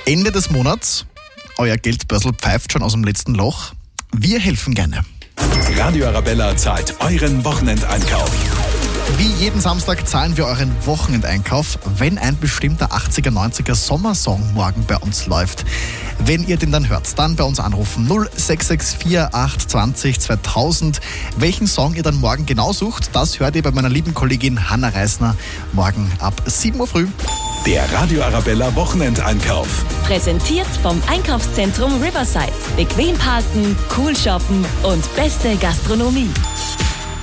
Ende des Monats, euer Geldbörsel pfeift schon aus dem letzten Loch. Wir helfen gerne. Radio Arabella zahlt euren Wochenendeinkauf. Wie jeden Samstag zahlen wir euren Wochenendeinkauf, wenn ein bestimmter 80er, 90er Sommersong morgen bei uns läuft. Wenn ihr den dann hört, dann bei uns anrufen 0664 820 2000. Welchen Song ihr dann morgen genau sucht, das hört ihr bei meiner lieben Kollegin Hanna Reisner morgen ab 7 Uhr früh. Der Radio Arabella Wochenendeinkauf. Präsentiert vom Einkaufszentrum Riverside. Bequem parken, cool shoppen und beste Gastronomie.